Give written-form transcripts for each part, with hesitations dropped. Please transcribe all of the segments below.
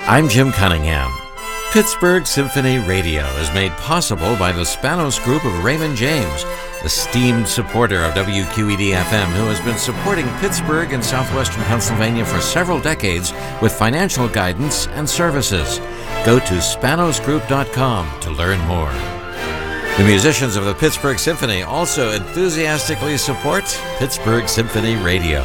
I'm Jim Cunningham. Pittsburgh Symphony Radio is made possible by the Spanos Group of Raymond James, esteemed supporter of WQED-FM, who has been supporting Pittsburgh and southwestern Pennsylvania for several decades with financial guidance and services. Go to spanosgroup.com to learn more. The musicians of the Pittsburgh Symphony also enthusiastically support Pittsburgh Symphony Radio.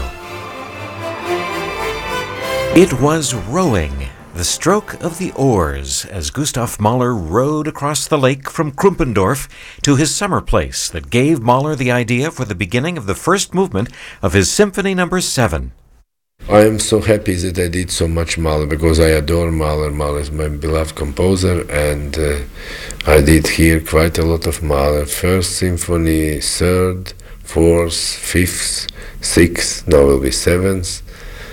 It was rowing, the stroke of the oars, as Gustav Mahler rowed across the lake from Krumpendorf to his summer place that gave Mahler the idea for the beginning of the first movement of his Symphony No. 7. I am so happy that I did so much Mahler because I adore Mahler. Mahler is my beloved composer, and I did here quite a lot of Mahler. First Symphony, third, fourth, fifth, sixth, now will be seventh.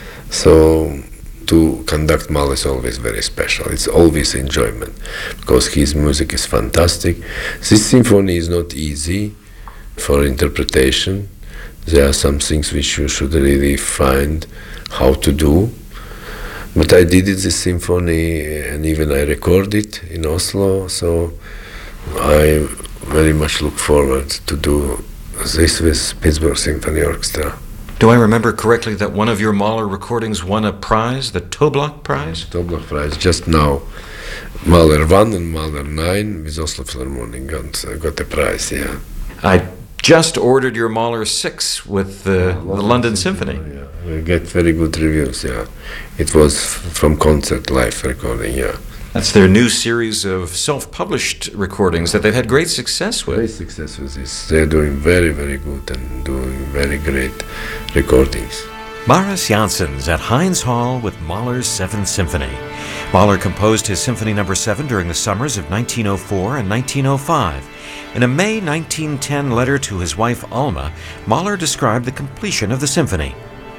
So to conduct Mahler is always very special. It's always enjoyment because his music is fantastic. This symphony is not easy for interpretation. There are some things which you should really find how to do. But I did it, this symphony, and even I recorded in Oslo, so I very much look forward to do this with Pittsburgh Symphony Orchestra. Do I remember correctly that one of your Mahler recordings won a prize, the Toblach Prize? Toblach Prize, just now. Mahler 1 and Mahler 9 with Oslo Philharmonic got a prize, yeah. I just ordered your Mahler 6 with the London Symphony. Yeah, we get very good reviews, yeah. It was from concert, live recording, yeah. That's their new series of self-published recordings that they've had great success with. Great success with this. They're doing very, very good and doing very great recordings. Maris Janssens at Heinz Hall with Mahler's 7th Symphony. Mahler composed his Symphony No. 7 during the summers of 1904 and 1905. In a May 1910 letter to his wife Alma, Mahler described the completion of the symphony.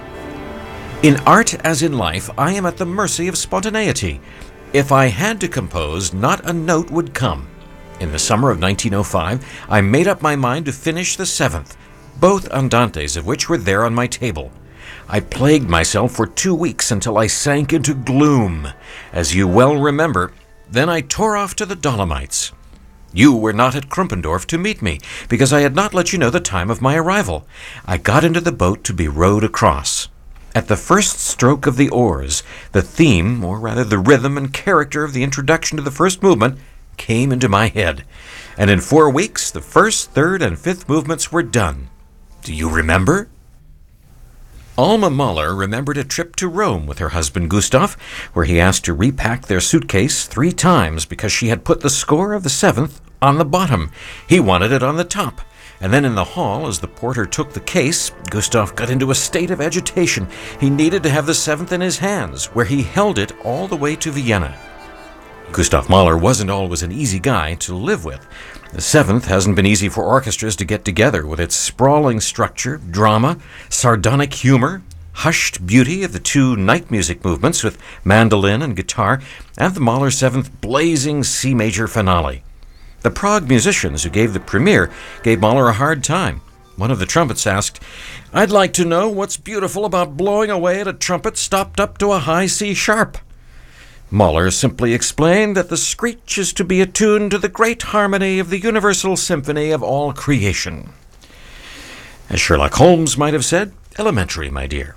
In art as in life, I am at the mercy of spontaneity. If I had to compose, not a note would come. In the summer of 1905, I made up my mind to finish the 7th, both andantes of which were there on my table. I plagued myself for 2 weeks until I sank into gloom. As you well remember, then I tore off to the Dolomites. You were not at Krumpendorf to meet me, because I had not let you know the time of my arrival. I got into the boat to be rowed across. At the first stroke of the oars, the theme, or rather the rhythm and character of the introduction to the first movement, came into my head. And in 4 weeks, the first, third, and fifth movements were done. Do you remember? Alma Mahler remembered a trip to Rome with her husband Gustav, where he asked to repack their suitcase 3 times because she had put the score of the 7th on the bottom. He wanted it on the top. And then in the hall, as the porter took the case, Gustav got into a state of agitation. He needed to have the 7th in his hands, where he held it all the way to Vienna. Gustav Mahler wasn't always an easy guy to live with. The 7th hasn't been easy for orchestras to get together, with its sprawling structure, drama, sardonic humor, hushed beauty of the 2 night music movements with mandolin and guitar, and the Mahler 7th blazing C major finale. The Prague musicians who gave the premiere gave Mahler a hard time. One of the trumpets asked, "I'd like to know what's beautiful about blowing away at a trumpet stopped up to a high C sharp." Mahler simply explained that the screech is to be attuned to the great harmony of the universal symphony of all creation. As Sherlock Holmes might have said, elementary, my dear.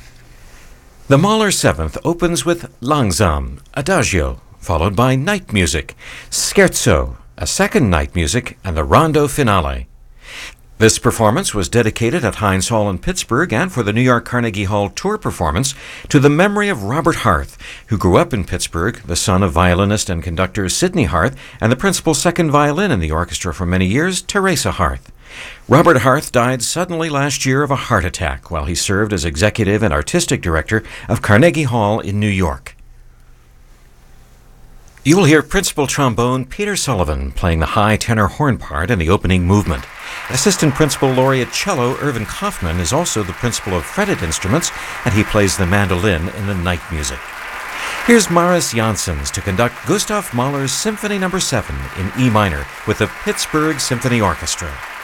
The Mahler 7th opens with Langsam, Adagio, followed by night music, Scherzo, a second night music, and the rondo finale. This performance was dedicated at Heinz Hall in Pittsburgh and for the New York Carnegie Hall tour performance to the memory of Robert Harth, who grew up in Pittsburgh, the son of violinist and conductor Sidney Harth and the principal second violin in the orchestra for many years, Teresa Harth. Robert Harth died suddenly last year of a heart attack while he served as executive and artistic director of Carnegie Hall in New York. You will hear principal trombone Peter Sullivan playing the high tenor horn part in the opening movement. Assistant Principal Laureate Cello Irvin Kaufman is also the principal of fretted instruments, and he plays the mandolin in the night music. Here's Maris Janssens to conduct Gustav Mahler's Symphony No. 7 in E minor with the Pittsburgh Symphony Orchestra.